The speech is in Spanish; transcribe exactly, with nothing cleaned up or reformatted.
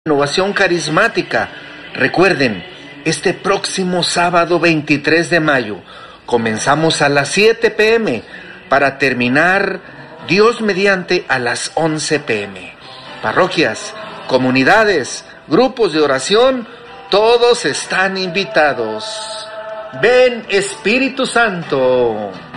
Renovación Carismática. Recuerden, este próximo sábado veintitrés de mayo comenzamos a las siete pe eme para terminar, Dios mediante, a las once pe eme. Parroquias, comunidades, grupos de oración, todos están invitados. Ven, Espíritu Santo.